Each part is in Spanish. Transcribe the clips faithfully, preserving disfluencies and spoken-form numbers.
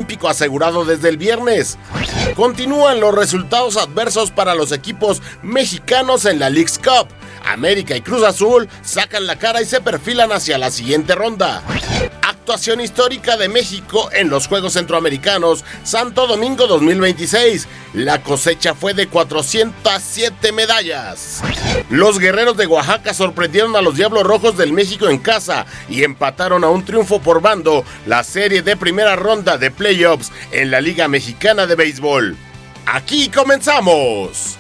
olímpico asegurado desde el viernes. Continúan los resultados adversos para los equipos mexicanos en la Leagues Cup. América y Cruz Azul sacan la cara y se perfilan hacia la siguiente ronda. Actuación histórica de México en los Juegos Centroamericanos Santo Domingo dos mil veintiséis. La cosecha fue de cuatrocientas siete medallas. Los guerreros de Oaxaca sorprendieron a los Diablos Rojos del México en casa y empataron a un triunfo por bando la serie de primera ronda de playoffs en la Liga Mexicana de Béisbol. Aquí comenzamos.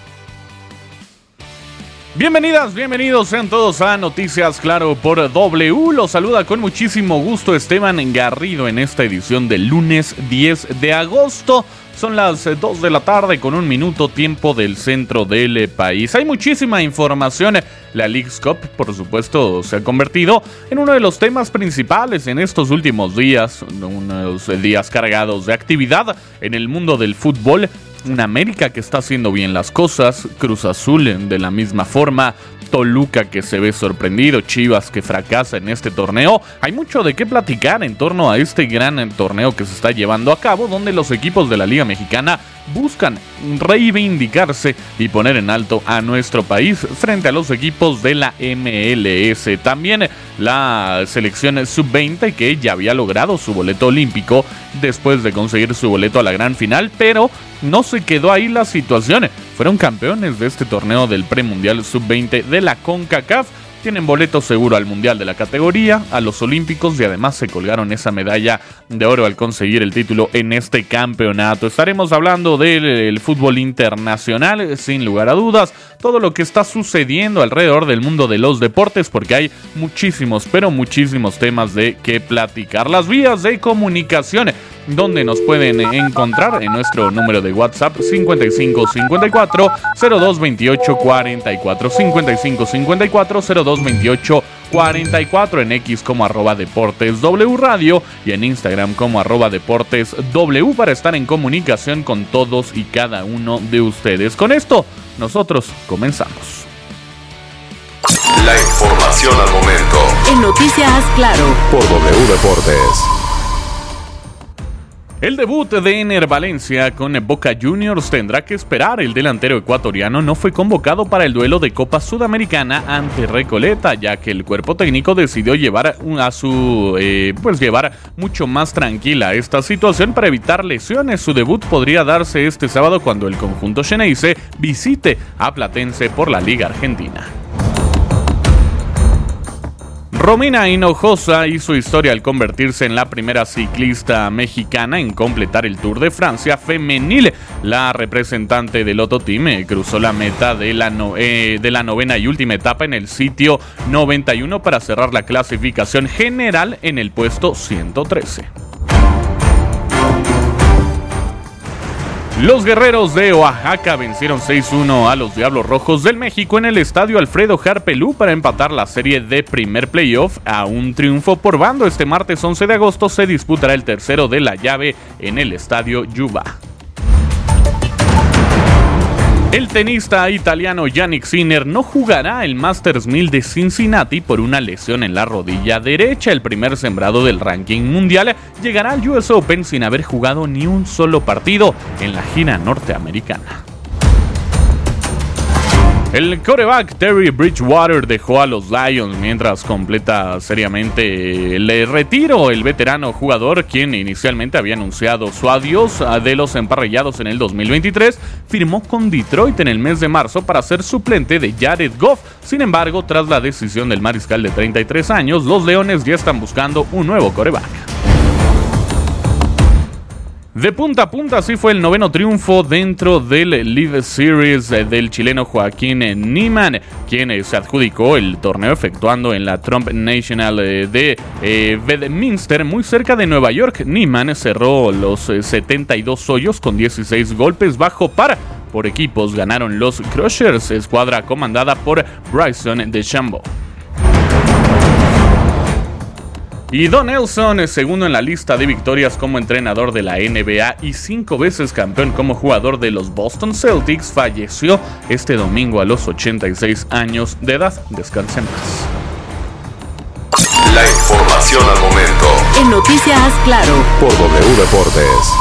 Bienvenidas, bienvenidos sean todos a Noticias Claro por W. Los saluda con muchísimo gusto Esteban Garrido en esta edición del lunes diez de agosto. Son las dos de la tarde con un minuto tiempo del centro del país. Hay muchísima información. La Leagues Cup, por supuesto, se ha convertido en uno de los temas principales en estos últimos días. Unos días cargados de actividad en el mundo del fútbol. Una América que está haciendo bien las cosas, Cruz Azul de la misma forma, Toluca que se ve sorprendido, Chivas que fracasa en este torneo. Hay mucho de qué platicar en torno a este gran torneo que se está llevando a cabo, donde los equipos de la Liga Mexicana buscan reivindicarse y poner en alto a nuestro país frente a los equipos de la M L S. También la selección sub veinte que ya había logrado su boleto olímpico después de conseguir su boleto a la gran final, pero no se quedó ahí la situación. Fueron campeones de este torneo del premundial sub veinte de la CONCACAF. Tienen boleto seguro al mundial de la categoría, a los olímpicos y además se colgaron esa medalla de oro al conseguir el título en este campeonato. Estaremos hablando del fútbol internacional, sin lugar a dudas, todo lo que está sucediendo alrededor del mundo de los deportes, porque hay muchísimos, pero muchísimos temas de que platicar. Las vías de comunicación, donde nos pueden encontrar en nuestro número de WhatsApp cincuenta y cinco cincuenta y cuatro cero dos veintiocho cuarenta y cuatro, cincuenta y cinco cincuenta y cuatro cero dos veintiocho cuarenta y cuatro, en X como arroba Deportes W Radio y en Instagram como arroba Deportes W, para estar en comunicación con todos y cada uno de ustedes. Con esto, nosotros comenzamos. La información al momento en Noticias Claro por W Deportes. El debut de Ener Valencia con Boca Juniors tendrá que esperar. El delantero ecuatoriano no fue convocado para el duelo de Copa Sudamericana ante Recoleta, ya que el cuerpo técnico decidió llevar a su eh, pues llevar mucho más tranquila esta situación para evitar lesiones. Su debut podría darse este sábado cuando el conjunto xeneize visite a Platense por la Liga Argentina. Romina Hinojosa hizo historia al convertirse en la primera ciclista mexicana en completar el Tour de Francia femenil. La representante del Lotto Team cruzó la meta de la, no, eh, de la novena y última etapa en el sitio noventa y uno para cerrar la clasificación general en el puesto ciento trece. Los guerreros de Oaxaca vencieron seis uno a los Diablos Rojos del México en el estadio Alfredo Harpelú para empatar la serie de primer playoff a un triunfo por bando. Este martes once de agosto se disputará el tercero de la llave en el estadio Yuba. El tenista italiano Jannik Sinner no jugará el Masters mil de Cincinnati por una lesión en la rodilla derecha. El primer sembrado del ranking mundial llegará al U S Open sin haber jugado ni un solo partido en la gira norteamericana. El quarterback Terry Bridgewater dejó a los Lions mientras completa seriamente el retiro. El veterano jugador, quien inicialmente había anunciado su adiós de los emparrillados en el dos mil veintitrés, firmó con Detroit en el mes de marzo para ser suplente de Jared Goff. Sin embargo, tras la decisión del mariscal de treinta y tres años, los Leones ya están buscando un nuevo quarterback. De punta a punta, así fue el noveno triunfo dentro del Live Series del chileno Joaquín Niemann, quien se adjudicó el torneo efectuando en la Trump National de eh, Bedminster, muy cerca de Nueva York. Niemann cerró los setenta y dos hoyos con dieciséis golpes bajo par. Por equipos ganaron los Crushers, escuadra comandada por Bryson DeChambeau. Y Don Nelson, segundo en la lista de victorias como entrenador de la N B A y cinco veces campeón como jugador de los Boston Celtics, falleció este domingo a los ochenta y seis años de edad. Descanse en paz. La información al momento en Noticias Claro por W Deportes.